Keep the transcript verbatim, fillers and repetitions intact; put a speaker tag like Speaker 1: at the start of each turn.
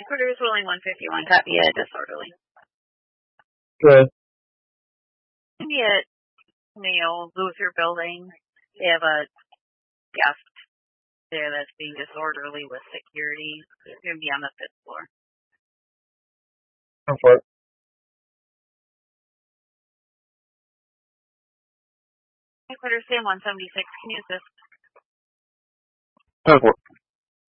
Speaker 1: Quarters Willing one fifty-one, copy it, disorderly.
Speaker 2: Good.
Speaker 1: Maybe at Mayo Luther building, they have a guest there that's being disorderly with security. It's going to be on the fifth floor.
Speaker 2: Go for it.
Speaker 1: Quarters Sam one seventy-six, can you assist?
Speaker 2: Go for it.